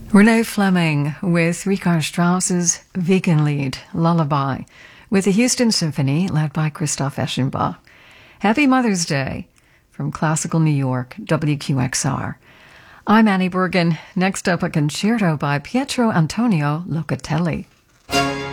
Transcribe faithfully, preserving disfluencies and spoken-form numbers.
Renee Fleming with Richard Strauss's Wiegenlied, Lullaby, with the Houston Symphony led by Christoph Eschenbach. Happy Mother's Day from Classical New York, W Q X R. I'm Annie Bergen. Next up, a concerto by Pietro Antonio Locatelli.